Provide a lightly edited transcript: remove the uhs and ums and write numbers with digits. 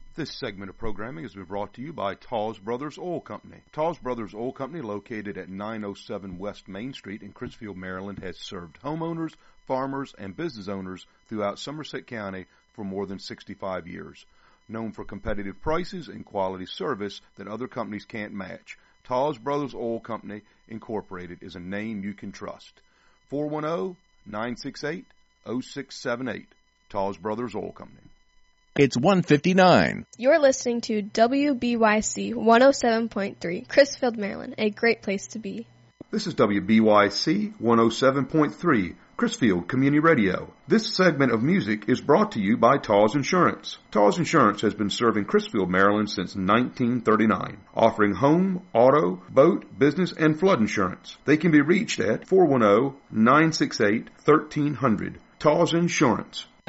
This segment of programming has been brought to you by Tawes Brothers Oil Company. Tawes Brothers Oil Company, located at 907 West Main Street in Crisfield, Maryland, has served homeowners, farmers, and business owners throughout Somerset County for more than 65 years. Known for competitive prices and quality service that other companies can't match, Tawes Brothers Oil Company, Incorporated, is a name you can trust. 410-968-0678. Tawes Brothers Oil Company. It's 1:59. You're listening to WBYC 107.3, Crisfield, Maryland, a great place to be. This is WBYC 107.3, Crisfield Community Radio. This segment of music is brought to you by Tawes Insurance. Tawes Insurance has been serving Crisfield, Maryland since 1939, offering home, auto, boat, business, and flood insurance. They can be reached at 410-968-1300. Tawes Insurance.